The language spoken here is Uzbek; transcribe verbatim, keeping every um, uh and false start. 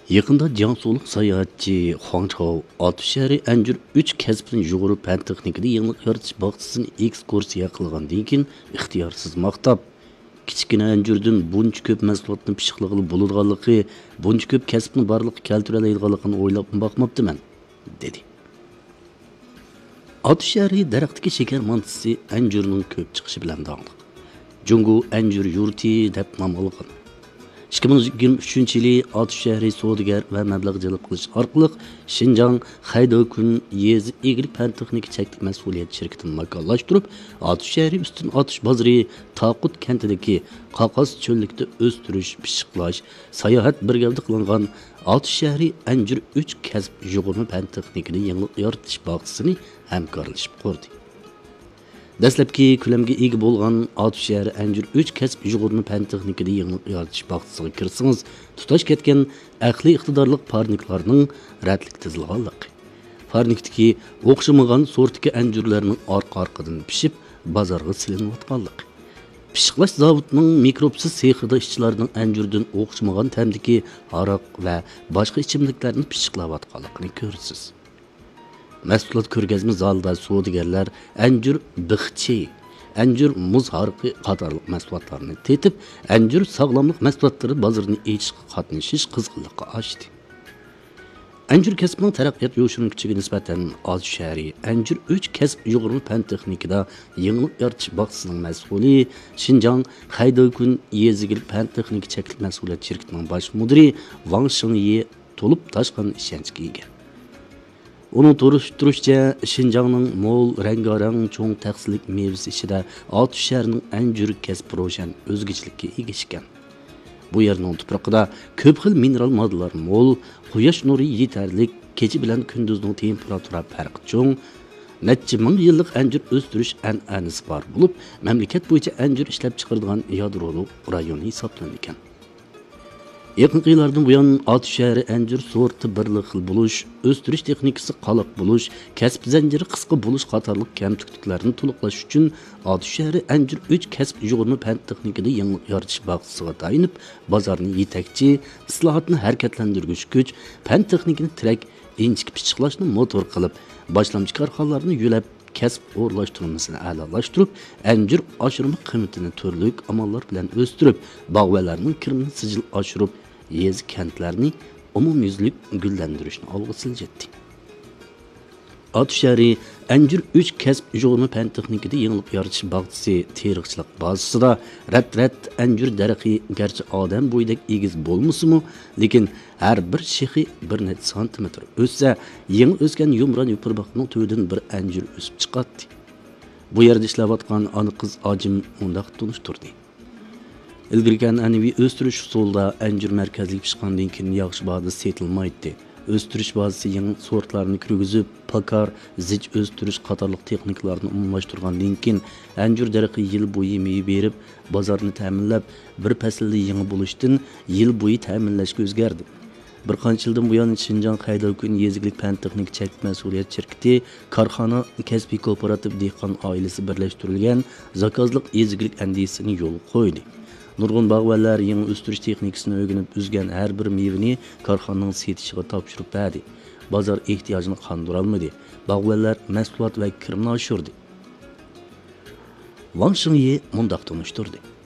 Yaqında Jiangsuluk sayohatchi Huang Chao Otishari Anjur uch kasbini yuqori fan texnikada yangilik yaratish bog'chisini ekskursiya qilgandan keyin ixtiyorsiz maqtab, kichkina Anjurdan buncha ko'p mahsulotni pishiqlig'i bo'ladiganligi, buncha ko'p kasbni barliqqa keltira oladiganligini o'ylab boqmabdiman, dedi. Otishari daraxtdagi shakar mantisi Anjurning ko'p chiqishi bilan dog'liq. Jungu Anjur yurti deb nom olgan. ikki ming yigirma uchinchi yili Otishari savdogar va mablag' jalb qilish orqali Xinjiang Haydokun yezi eglik fan texnika cheklik mas'uliyat shirkatini makonlashtirib, Otishari ustun otish bozori Taqut kentidagi qog'oz cho'llikda o'stirish, pishiqlash, sayohat birgavda qilingan Otishari Anjur uch kasb yuqori fan texnikada yangilik yaratish bog'chisini hamkorlashib qurdi. Dastlabki ko'lamga ega bo'lgan Otishari Anjur uch kasb yuqori fan texnikada yangilik yaratish bog'chisiga kirsangiz, tutash ketgan aqliy iqtidorli parniklarning radlik tizilganligi, parnikdagi o'xshamagan sortdagi anjurlarning orqa-orqadan pishib bozorga silinayotganligi, pishiqlash zavodining mikrobsiz sexida ishchilarning anjurdan o'xshamagan ta'mdagi aroq va boshqa ichimliklarni pishiqlayotganligini ko'rasiz. Mahsulot ko'rgazma zalida savdogarlar Anjur bixchi, Anjur muz harqi qatorliq mahsulotlarni tetib, Anjur sog'lomlik mahsulotlari bozorini echishga qatnashish qizg'inligiga ochdi. Anjur kasbining taraqqiyot yo'lini kuchiga nisbatan Otishari Anjur uch kasb yuqori fan texnikada yangilik yaratish bog'chisining mas'uli Xinjiang Haydokun yezigilik fan texnika cheklik mas'uliyat shirkatining bosh mudiri Wang Xingye to'lib toshgan ishonchga ega. Onun turishcha Xinjiangning mo'l rangarang cho'ng taqsilik mevasi ichida Otisharining Anjur kasbi ro'shan o'zgachilikka ega ekan. Bu yerning tuproqida ko'p xil mineral moddalar mo'l, quyosh nuri yetarlik, kecha bilan kunduzning temperatura farqi cho'ng, necha ming yillik anjur o'stirish an'anasi bor bo'lib, mamlakat bo'yicha anjur ishlab chiqaradigan yadroli rayon hisoblanadi ekan. Yaqin yillardan buyon Otishari Anjur sorti birli xil bo'lish, o'stirish texnikasi qaloq bo'lish, kasb zanjiri qisqa bo'lish qatorliq kamchiliklarni to'liqlash uchun Otishari Anjur uch kasb yuqori fan texnikada yangilik yaratish bog'chisiga tayinib, bozorni yetakchi, islohotni harakatlantirguvchi kuch, fan texnikani tirak, inchik pishiqlashni motor qilib, boshlamchi korxonalarni yo'lab kasb o'rlashtirmasini a'lolashtirib, Anjur oshirma qiymatini turli amallar bilan o'stirib, bog'valarning kirimini sijil oshirib, yezi kentlarni umumyuzlik gullantirishni olg'a siljatdi. Otishari Anjur uch kasb yuqori fan texnikada yangilik yaratish bog'chisi teriqchilik bazasida rat-rat Anjur daraxti garchi odam bo'yidek egiz bo'lmasa-mu, lekin har bir shexi bir necha santimetr o'ssa, yangi o'sgan yumron yuparboqning to'yidan bir Anjur o'sib chiqadi. Bu yerda ishlayotgan ona qiz Ajim undaq tunishtirdi. Ilgirgan an'iy o'stirish usulida Anjur markazli pishqandan keyin yaxshi bazda setilmaydi. O'stirish bazasi yangi sortlarni kirgizib, pakar, zich o'stirish qatorliq texnikalarni umumlashtirgandan keyin Anjur daraxti yil bo'yi meva berib, bozorni ta'minlab, bir faslda yangi bo'lishdan yil bo'yi ta'minlashga o'zgardi. Bir qancha yildan buyon Xinjiang Haydokun yezigilik fan texnika cheklik mas'uliyat shirkati korxona kasbiy kooperativ dehqon oilasi birlashtirilgan zakazliq yezigilik andisini yo'l qo'ydi. Nurg'un bog'vallar yangi o'stirish texnikasini o'rganib uzgan har bir mevani korxonaning setishiga topshirib berdi. Bozor ehtiyojini qondira olmadi. Bog'vallar mahsulot va kirimni oshirdi. Wang Xingye mundaq tunishtirdi.